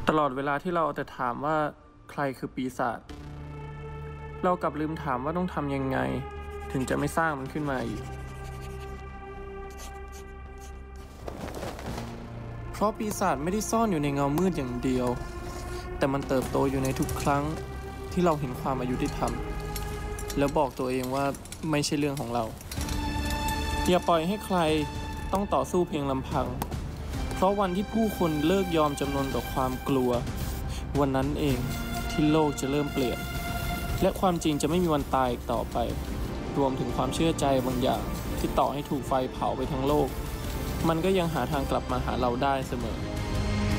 ตลอดเวลาที่เราแต่ถามว่าใครคือปีศาจเรากลับลืมถามว่าต้องทำยังไงถึงจะไม่สร้างมันขึ้นมาอีกเพราะปีศาจไม่ได้ซ่อนอยู่ในเงามืดอย่างเดียวแต่มันเติบโตอยู่ในทุกครั้งที่เราเห็นความอายุติธรรมแล้วบอกตัวเองว่าไม่ใช่เรื่องของเราอย่าปล่อยให้ใครต้องต่อสู้เพียงลำพังเพราะวันที่ผู้คนเลิกยอมจำนนต่อความกลัววันนั้นเองที่โลกจะเริ่มเปลี่ยนและความจริงจะไม่มีวันตายอีกต่อไปรวมถึงความเชื่อใจบางอย่างที่ต่อให้ถูกไฟเผาไปทั้งโลกมันก็ยังหาทางกลับมาหาเราได้เสมอ